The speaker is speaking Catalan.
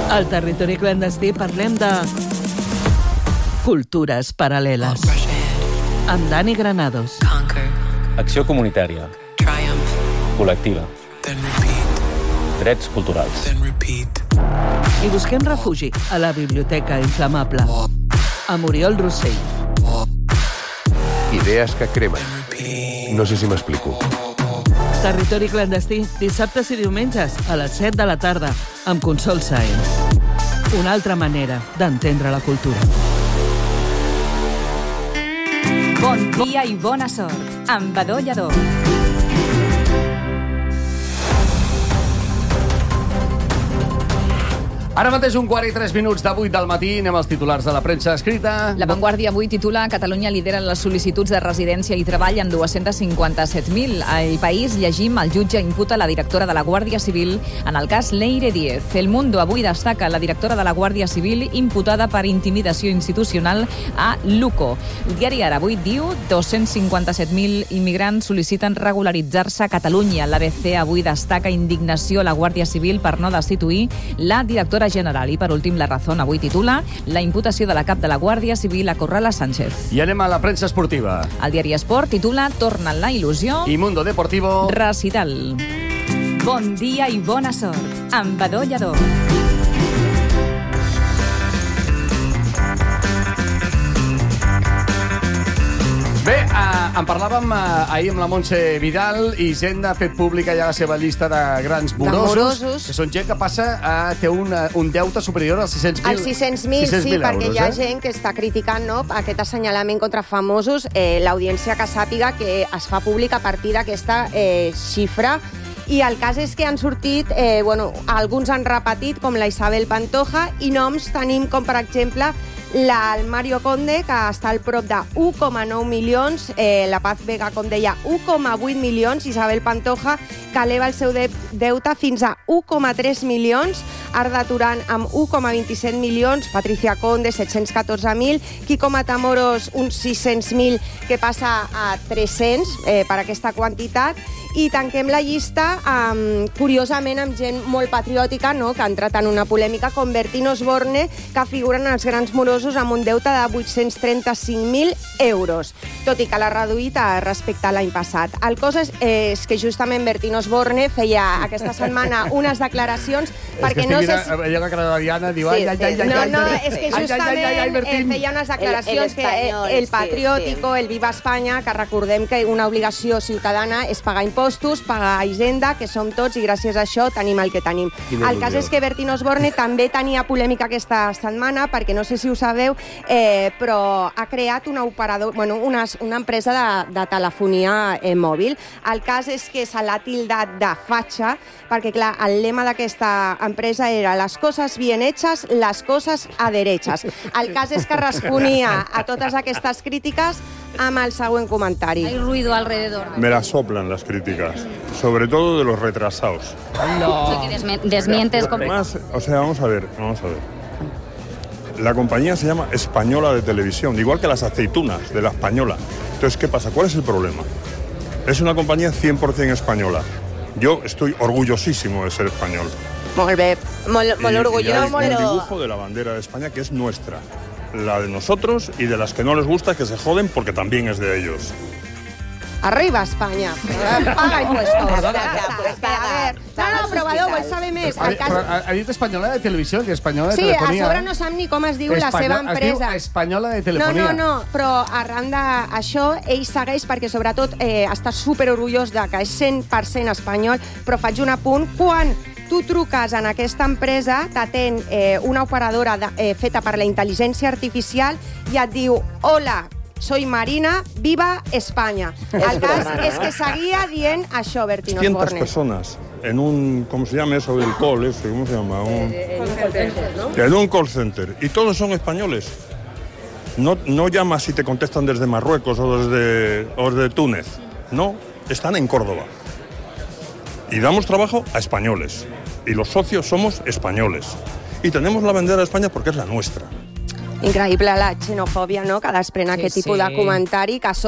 Al Territori Clandestí parlem de cultures paral·leles. Amb Dani Granados. Acció comunitària. Col·lectiva. Drets culturals. I busquem refugi a la Biblioteca Inflamable. Amb Oriol Rossell. Idees que cremen. No sé si m'explico. Territori Clandestí, dissabtes i diumenges a les 7 de la tarda, amb Consol Sáenz. Una altra manera d'entendre la cultura. Bon dia i bona sort, amb Badó Lledó. Ara mateix 1:43 de 8 del matí, anem als titulars de la premsa escrita. La Vanguardia avui titula Catalunya lidera les sol·licituds de residència i treball amb 257.000. Al País llegim el jutge imputa la directora de la Guàrdia Civil en el cas Leire Díez. El Mundo avui destaca la directora de la Guàrdia Civil imputada per intimidació institucional a Luco. El diari Ara avui diu 257.000 immigrants sol·liciten regularitzar-se a Catalunya. L'ABC avui destaca indignació a la Guàrdia Civil per no destituir la directora general. I per últim, La Razón avui titula la imputació de la cap de la Guàrdia Civil a Corrales Sánchez. I anem a la premsa esportiva. El diari Esport titula Torna la il·lusió I Mundo Deportivo. Recital. Bon dia i bona sort, amb Badó Lledó. Bé, en parlàvem ahir amb la Montse Vidal i Hisenda ha fet pública ja la seva llista de grans morosos, que són gent que passa té un deute superior als 600.000 als 600.000, sí, perquè hi ha gent que està criticant, no, aquest assenyalament contra famosos. L'audiència que sàpiga que es fa públic a partir d'aquesta xifra. I el cas és que han sortit, alguns han repetit, com la Isabel Pantoja, i noms tenim com, per exemple, el Mario Conde, que està al prop de 1,9 milions, la Paz Vega, com deia, 1,8 milions, Isabel Pantoja, que eleva el seu deute fins a 1,3 milions, Arda Turan amb 1,27 milions, Patricia Conde, 714.000, Kiko Matamoros, uns 600.000, que passa a 300 per aquesta quantitat. I tanquem la llista, curiosament, amb gent molt patriòtica, no?, que ha entrat en una polèmica, com Bertín Osborne, que figuren els grans morosos amb un deute de 835.000 euros, tot i que l'ha reduït respecte a l'any passat. El cas és que justament Bertín Osborne feia aquesta setmana unes declaracions perquè no sé si... Ella la cara de Diana diu... No, és que justament feia unes declaracions que el patriòtico, el Viva Espanya, que recordem que una obligació ciutadana és pagar impostos, pagar Hisenda, que som tots, i gràcies a això tenim el que tenim. El cas és que Bertín Osborne també tenia polèmica aquesta setmana, perquè no sé si ho sabeu, però ha creat una empresa de telefonia mòbil. El cas és que se l'ha tildat de fatxa, perquè, clar, el lema d'aquesta empresa era las cosas bien hechas, las cosas a derechas. El cas és que responia a totes aquestes crítiques amb el següent comentari. Hay ruido alrededor. Me la soplan las críticas, sobre todo de los retrasados. No. Desmientes con... Además, vamos a ver. La compañía se llama Española de Televisión, igual que las aceitunas de la Española. Entonces, ¿qué pasa? ¿Cuál es el problema? Es una compañía 100% española. Yo estoy orgullosísimo de ser español. Molt bé, molt orgullós. Y hay un dibujo de la bandera de España que es nuestra. La de nosotros y de las que no les gusta que se joden porque también es de ellos. Arriba Espanya, paga impuestos. A ver, però Badó, vull saber més. Ha dit Espanyola de Televisió, que Espanyola de Telefonia. Sí, a Telefonia. sobre no sap ni com es diu la seva empresa. Es diu Espanyola de Telefonia. No, però arran d'això, ell segueix, perquè sobretot està superorgullós que és 100% espanyol, però faig un apunt. Quan tu truques en aquesta empresa, t'atén una operadora feta per la intel·ligència artificial i et diu: hola, soy Marina, viva España. El cas és que seguia dient això, Bertín Osborne. 200 personas en un, ¿cómo se llama eso del call? ¿Cómo se llama? En un call center. Y todos son españoles. No llamas y te contestan desde Marruecos o desde Túnez. No, están en Córdoba. Y damos trabajo a españoles. Y los socios somos españoles. Y tenemos la bandera de España porque es la nuestra. Increïble la xenofòbia, no?, que desprèn aquest tipus de comentari, que